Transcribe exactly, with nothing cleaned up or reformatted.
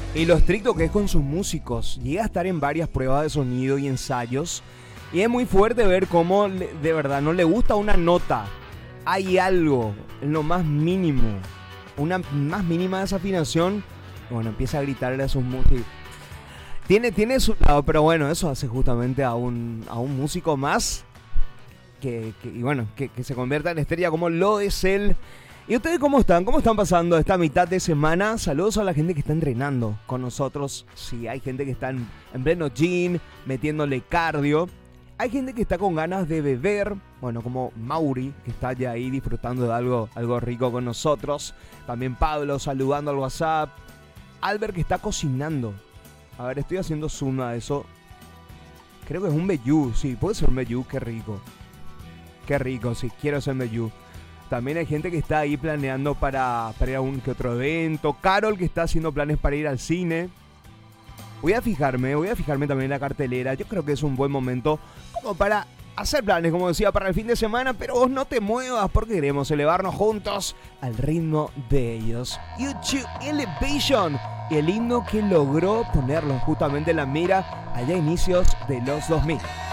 y lo estricto que es con sus músicos. Llega a estar en varias pruebas de sonido y ensayos. Y es muy fuerte ver cómo le- de verdad no le gusta una nota. Hay algo en lo más mínimo, una más mínima desafinación. Bueno, empieza a gritarle a sus músicos. Tiene, tiene su lado, pero bueno, eso hace justamente a un, a un músico más que, que- y bueno, que, que se convierta en estrella como lo es él. ¿Y ustedes cómo están? ¿Cómo están pasando esta mitad de semana? Saludos a la gente que está entrenando con nosotros. Sí, hay gente que está en, en pleno gym, metiéndole cardio. Hay gente que está con ganas de beber. Bueno, como Mauri, que está ya ahí disfrutando de algo, algo rico con nosotros. También Pablo saludando al WhatsApp. Albert que está cocinando. A ver, estoy haciendo zoom a eso. Creo que es un vellú. Sí, puede ser un vellú. Qué rico. Qué rico, sí, quiero hacer vellú. También hay gente que está ahí planeando para, para ir a un que otro evento. Carol que está haciendo planes para ir al cine. Voy a fijarme, voy a fijarme también en la cartelera. Yo creo que es un buen momento como para hacer planes, como decía, para el fin de semana. Pero vos no te muevas porque queremos elevarnos juntos al ritmo de ellos. YouTube Elevation. El himno que logró ponerlo justamente en la mira allá a inicios de los dos mil.